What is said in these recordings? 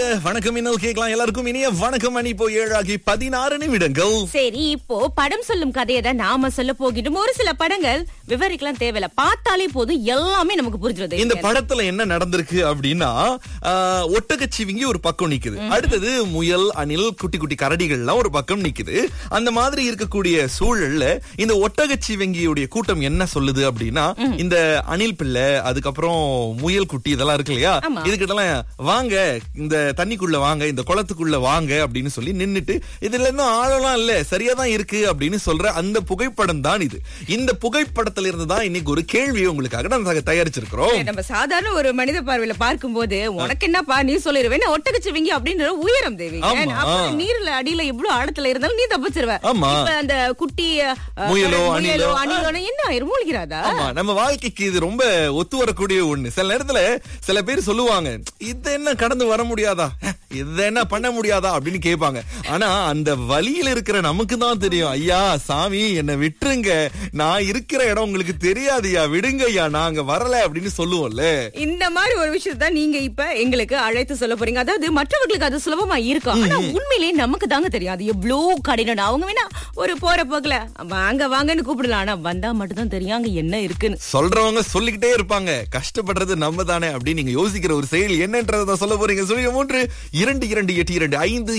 வணக்கம் இன்னல் கேட்கலாம். எல்லாருக்கும் இனிய வணக்கம். மணி இப்போ 7:16 நிமிடங்கள். சரி, இப்போ படம் சொல்லும் கதையை தான் நாம சொல்ல போகிட்டோம். ஒரு சில படங்கள் விவரிக்கலாம் தேவையில்ல, பார்த்தாலே போதும், எல்லாமே நமக்கு புரிஞ்சுறது. இந்த படத்துல என்ன நடந்திருக்கு அப்படின்னா, ஒட்டகச்சிவிங்கி ஒரு பக்கம் நிக்குது, அடுத்தது முயல், அணில், குட்டி குட்டி கரடிகள்லாம் ஒரு பக்கம் நிக்குது. அந்த மாதிரி இருக்கக்கூடிய சூழல்ல இந்த ஒட்டகச்சிவிங்கியுடைய கூட்டம் என்ன சொல்லுது அப்படின்னா, இந்த அணில் பிள்ளை, அதுக்கப்புறம் முயல் குட்டி இதெல்லாம் இருக்கு இல்லையா, இதுக்கிட்டலாம் வாங்க, இந்த தண்ணிக்குள்ள வாங்க, இந்த குளத்துக்குள்ள வாங்க அப்படின்னு சொல்லி நின்னுட்டு, இதுல இன்னும் ஆழலாம் இல்ல, சரியாதான் இருக்கு அப்படின்னு சொல்ற அந்த புகைப்படம் தான் இது. இந்த புகைப்படத்துல இருந்து தான் இன்னைக்கு ஒரு கேள்வி உங்களுக்காக நம்ம தயாரிச்சிருக்கிறோம். நம்ம சாதாரண ஒரு மனித பார்வையில பார்க்கும்போது உனக்கு என்னப்பா நீ சொல்லிருவேன், ஒட்டகச்சிவிங்கி அப்படின்ற உயரம் தேவி, நீர்ல அடியில எவ்வளவு ஆழத்துல இருந்தாலும் நீ தப்பிச்சிருவ. இப்ப அந்த குட்டி முயலோ அணிலோ என்ன ஆயிரும், மூழ்கிறாதா? நம்ம வாழ்க்கைக்கு இது ரொம்ப ஒத்து வரக்கூடிய ஒண்ணு. சில நேரத்துல சில பேர் சொல்லுவாங்க, இது என்ன கடந்து வர முடியாதா, இது என்ன பண்ண முடியாதா அப்படின்னு கேட்பாங்க. ஆனா அந்த வழியில இருக்கிற நமக்கு தான் தெரியும், ஐயா சாமி என்ன விட்டுருங்க, நான் இருக்கிற இடம் உங்களுக்கு தெரியாதுயா, விடுங்க ஐயா, நாங்க வரல அப்படின்னு சொல்லுவோம்ல. இந்த மாதிரி ஒரு விஷயத்தை நீங்க இப்ப எங்களுக்கு அழைத்து சொல்ல போறீங்க. அதாவது மற்றவர்களுக்கு அது சுலபமா இருக்கும், ஆனா உண்மையிலேயே நமக்கு தாங்க தெரியும் அது எவ்வளவு கடினம். அவங்க வேணா ஒரு போற போக்குல வாங்க வாங்கன்னு கூப்பிடலாம், ஆனா வந்தா மட்டும் தான் தெரியும் அங்க என்ன இருக்குன்னு. சொல்றவங்க சொல்லிக்கிட்டே இருப்பாங்க, கஷ்டப்படுறது நம்ம தானே அப்படின்னு நீங்க யோசிக்கிற ஒரு செயல் என்னன்றத சொல்ல போறீங்க. சொல்லுங்க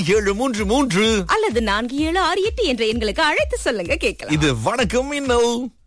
322825733 அல்லது 4768 என்ற எண்களுக்கு அழைத்து சொல்லுங்க, கேட்கலாம். இது வணக்கம் இன்னல்.